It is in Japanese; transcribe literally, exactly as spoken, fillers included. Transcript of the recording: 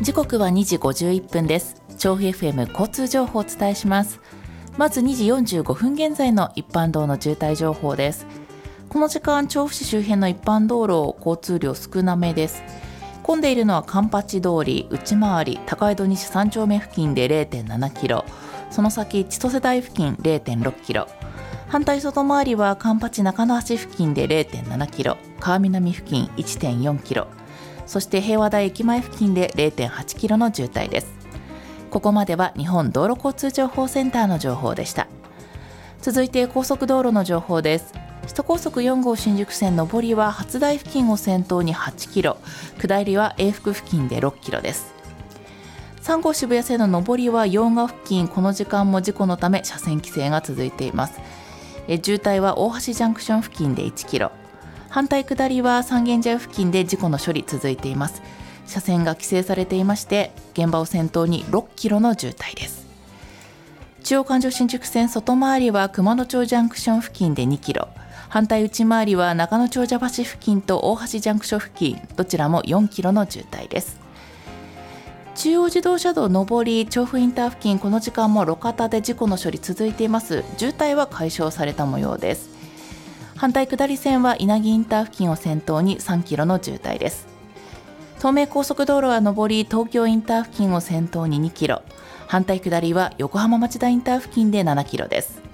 時刻はにじごじゅういっぷんです。調布 エフエム 交通情報をお伝えします。まずにじよんじゅうごふん現在の一般道の渋滞情報です。この時間、調布市周辺の一般道路、交通量少なめです。混んでいるのは環八通り、内回り、高井戸西さん丁目付近で れいてんななキロ、その先千歳台付近 れいてんろっキロ、反対外回りは環八中野橋付近で れいてんななキロ、川南付近 いってんよんキロ、そして平和台駅前付近で れいてんはちキロの渋滞です。ここまでは日本道路交通情報センターの情報でした。続いて高速道路の情報です。首都高速よん号新宿線上りは初台付近を先頭にはちキロ、下りは永福付近でろっキロです。さん号渋谷線の上りは用賀付近、この時間も事故のため車線規制が続いています。え渋滞は大橋ジャンクション付近でいちキロ、反対下りは三軒茶屋付近で事故の処理続いています。車線が規制されていまして、現場を先頭にろっキロの渋滞です。中央環状新宿線外回りは熊野町ジャンクション付近でにキロ、反対内回りは中野長者橋付近と大橋ジャンクション付近、どちらもよんキロの渋滞です。中央自動車道上り調布インター付近、この時間も路肩で事故の処理続いています。渋滞は解消された模様です。反対下り線は稲城インター付近を先頭にさんキロの渋滞です。東名高速道路は上り東京インター付近を先頭ににキロ、反対下りは横浜町田インター付近でななキロです。